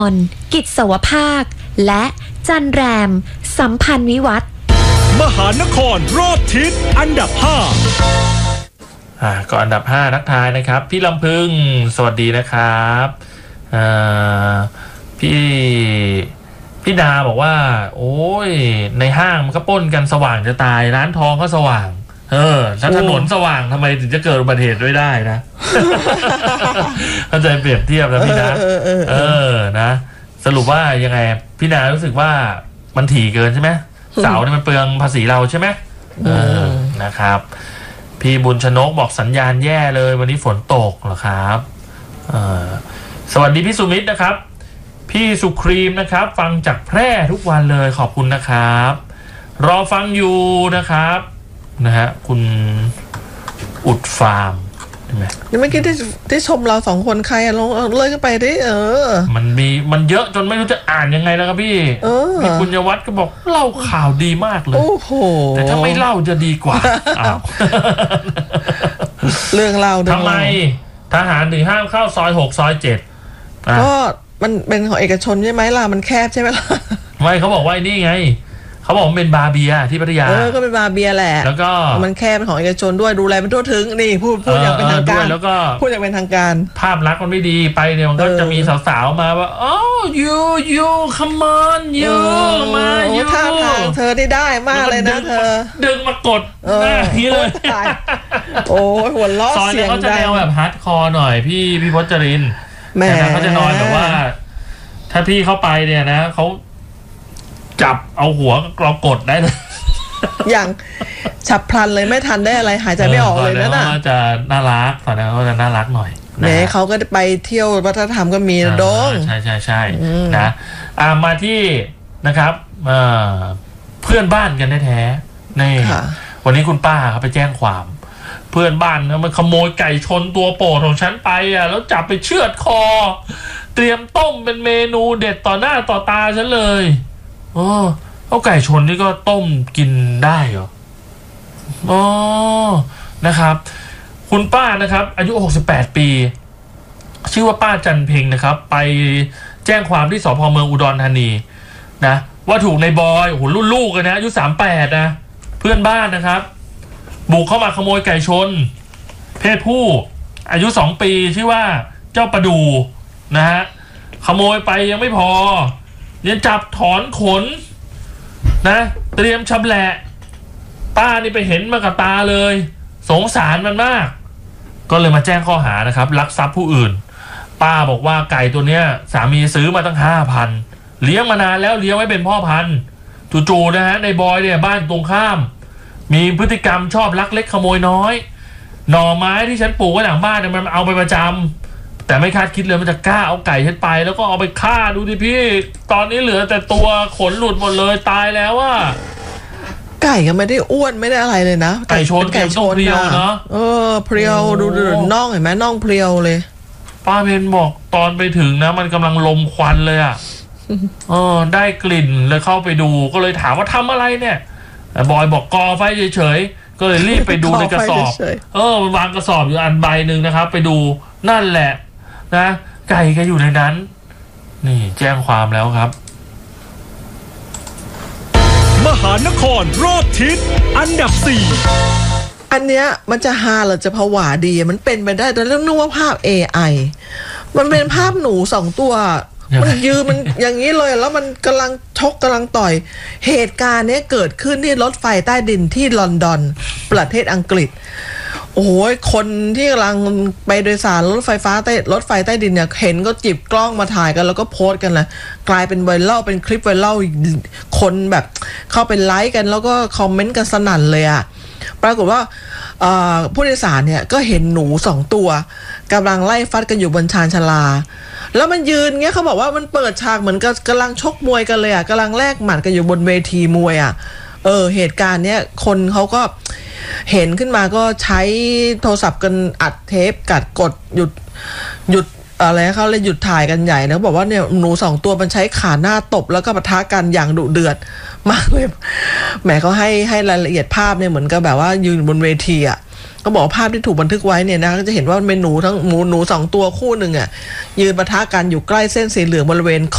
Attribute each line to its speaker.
Speaker 1: กิจสวภาคและจันแรมสัมพันธ์วิวัฒน์
Speaker 2: มหานครรอบทิศอันดับ5
Speaker 3: ก็อันดับ5นักทายนะครับพี่ลำพึงสวัสดีนะครับพี่ดาบอกว่าโอ้ยในห้างมันก็ปล้นกันสว่างจะตายร้านทองก็สว่างถ้าถนนสว่างทำไมถึงจะเกิดอุบัติเหตุด้วยได้นะ เข้าใจเปรียบเทียบนะพี่ดานะสรุปว่ายังไงพี่ดารู้สึกว่ามันถี่เกินใช่ไหมเสาเนี่ยมันเปลืองภาษีเราใช่ไหมนะครับพี่บุญชนกบอกสัญญาณแย่เลยวันนี้ฝนตกเหรอครับสวัสดีพี่สุมิตรนะครับพี่สุครีมนะครับฟังจากแพร่ทุกวันเลยขอบคุณนะครับรอฟังอยู่นะครับนะฮะคุณอุดฟาร์มใช่ไหม
Speaker 4: ยังไม่คิดที่ชมเราสองคนใครลงเลยกันไปดิ
Speaker 3: มันเยอะจนไม่รู้จะอ่านยังไงแล้วครับพี่มีคุณยวัฒน์ก็บอกเล่าข่าวดีมากเลย
Speaker 4: โอ้โห
Speaker 3: แต่ถ้าไม่เล่าจะดีกว่า
Speaker 4: เรื่องเล่า
Speaker 3: ทำไมทหารถึงห้ามเข้าซอย6ซอย7
Speaker 4: ก็มันเป็นของเอกชนใช่ไหมล่ะมันแคบใช่ไหมล่ะ
Speaker 3: ไม่เขาบอกว่านี่ไงเขาบอกมันเป็นบาร์เบียที่พัทยา
Speaker 4: ก็เป็นบาร์เบียแหละ
Speaker 3: แล้วก็
Speaker 4: มันแคบเป็นของเอกชนด้วยดูแลเป็นทั่วถึงนี่พูดอย่างเป็นทางการ
Speaker 3: แล้วก็
Speaker 4: พูดอย่างเป็นทางการ
Speaker 3: ภาพลักษณ์มันไม่ดีไปเนี่ยมันก็จะมีสาวๆมาว่าyou come on you มา
Speaker 4: ท่าทางเธอได้มากเลยนะเธอ
Speaker 3: ดึงมากดหน้านี้เลย
Speaker 4: โอ้ยหัวล้อ
Speaker 3: เสียงดังเขาจะแนวแบบฮาร์ดคอร์หน่อยพี่พจรินแต่เขาจะนอนแบบว่าถ้าพี่เข้าไปเนี่ยนะเขาจับเอาหัวกรอกดได้เลย
Speaker 4: อย่างฉับพลันเลยไม่ทันได้อะไรหายใจไม่ออกเลยนั่นน่ะ
Speaker 3: จะน่ารักตอนนั้นเขาจะน่ารักหน่อย
Speaker 4: แม้เขาก็ไปเที่ยววัฒนธรรมก็มีโด่ง
Speaker 3: ใช่นะมาที่นะครับเพื่อนบ้านกันแท้ๆนี่วันนี้คุณป้าเขาไปแจ้งความเพื่อนบ้านมันขโมยไก่ชนตัวโปรดของฉันไปแล้วจับไปเชือดคอเตรียมต้มเป็นเมนูเด็ดต่อหน้าต่อตาฉันเลยเอาไก่ชนนี่ก็ต้มกินได้เหรอนะครับคุณป้านะครับอายุ68ปีชื่อว่าป้าจันเพ็งนะครับไปแจ้งความที่สภ.เมืองอุดรธานีนะว่าถูกในบอยโอ้โหรุ่นลูกเลยนะอายุ38นะเพื่อนบ้านนะครับบุกเข้ามาขโมยไก่ชนเพศผู้อายุ2ปีชื่อว่าเจ้าประดูนะฮะขโมยไปยังไม่พอยังจับถอนขนนะเตรียมชำแหละป้านี่ไปเห็นมากับตาเลยสงสารมันมากก็เลยมาแจ้งข้อหานะครับลักทรัพย์ผู้อื่นป้าบอกว่าไก่ตัวเนี้ยสามีซื้อมาตั้ง 5,000 เลี้ยงมานานแล้วเลี้ยงไว้เป็นพ่อพันธุ์จู่ๆนะฮะในบอยเนี่ยบ้านตรงข้ามมีพฤติกรรมชอบลักเล็กขโมยน้อยหน่อไม้ที่ฉันปลูกไว้หลังบ้านเนี่ยมันเอาไปประจำแต่ไม่คาดคิดเลยมันจะกล้าเอาไก่ฉันไปแล้วก็เอาไปฆ่าดูดิพี่ตอนนี้เหลือแต่ตัวขนหลุดหมดเลยตายแล้วว่า
Speaker 4: ไก่ก็ไม่ได้อ้วนไม่ได้อะไรเลยนะ
Speaker 3: ไก่ชนเพรียวเนาะ
Speaker 4: เพรียวดูน่องเห็นไหมน่องเพรียวเลย
Speaker 3: ป้าเพนบอกตอนไปถึงนะมันกำลังลมควันเลยได้กลิ่นเลยเข้าไปดูก็เลยถามว่าทำอะไรเนี่ยบอยบอกก่อไฟเฉยๆก็เลยรีบไปดูในกระสอบมันวางกระสอบอยู่อันใบหนึ่งนะครับไปดูนั่นแหละนะไก่ก็อยู่ในนั้นนี่แจ้งความแล้วครับ
Speaker 2: มหานครรอบทิศอันดับ
Speaker 4: 4อันเนี้ยมันจะฮาหรือจะผวาดีมันเป็นไปได้แต่เรื่องนึกว่าภาพ AI มันเป็นภาพหนู2ตัวมันยืนมันอย่างนี้เลยแล้วมันกำลังชกกำลังต่อยเหตุการณ์นี้เกิดขึ้นที่รถไฟใต้ดินที่ลอนดอนประเทศอังกฤษโอ้โหคนที่กำลังไปโดยสารรถไฟใต้ดินเนี่ยเห็นก็จิบกล้องมาถ่ายกันแล้วก็โพสต์กันเลยกลายเป็นไวรัลเป็นคลิปไวรัลคนแบบเข้าไปไลค์กันแล้วก็คอมเมนต์กันสนั่นเลยปรากฏว่าผู้โดยสารเนี่ยก็เห็นหนู2ตัวกำลังไล่ฟัดกันอยู่บนชานชาลาแล้วมันยืนเงี้ยเขาบอกว่ามันเปิดฉากเหมือนกับกำลังชกมวยกันเลยกำลังแลกหมัดกันอยู่บนเวทีมวยเหตุการณ์เนี้ยคนเขาก็เห็นขึ้นมาก็ใช้โทรศัพท์กันอัดเทปกดหยุดอะไรเขาเลยหยุดถ่ายกันใหญ่นะบอกว่าเนี่ยหนู2ตัวมันใช้ขาหน้าตบแล้วก็ปะทะกันอย่างดุเดือดมากเลยแหมเขาให้รายละเอียดภาพเนี่ยเหมือนกับแบบว่ายืนบนเวทีก็บอกภาพที่ถูกบันทึกไว้เนี่ยนะก็จะเห็นว่าเป็นหนู2ตัวคู่หนึ่งยืนปะทะกันอยู่ใกล้เส้นสีเหลืองบริเวณ